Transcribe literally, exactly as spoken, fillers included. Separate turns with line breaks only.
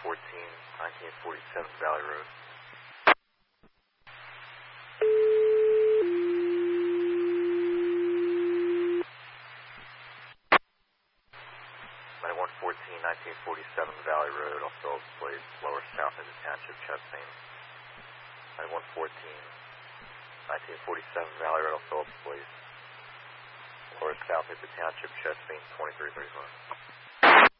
fourteen, nineteen forty-seven Valley Road. ninety-one fourteen, nineteen forty-seven Valley Road, also displayed lower south into Township, Chastain. ninety-one fourteen, nineteen forty-seven Valley Road, also displayed lower south into Township, Chastain, twenty-three thirty-five.